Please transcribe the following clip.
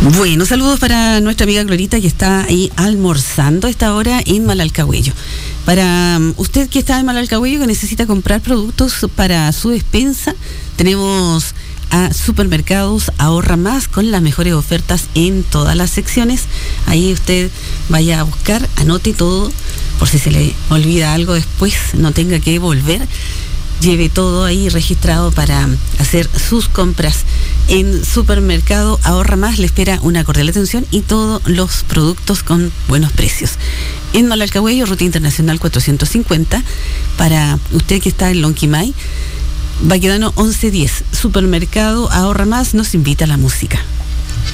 Bueno, saludos para nuestra amiga Glorita que está ahí almorzando a esta hora en Malalcahuello. Para usted que está en Malalcahuello que necesita comprar productos para su despensa, tenemos a Supermercados Ahorra Más con las mejores ofertas en todas las secciones. Ahí usted vaya a buscar, anote todo, por si se le olvida algo después, no tenga que volver. Lleve todo ahí registrado para hacer sus compras. En Supermercado Ahorra Más le espera una cordial atención y todos los productos con buenos precios. En Malalcahuello, Ruta Internacional 450, para usted que está en Lonquimay, Baquedano 1110. Supermercado Ahorra Más nos invita a la música.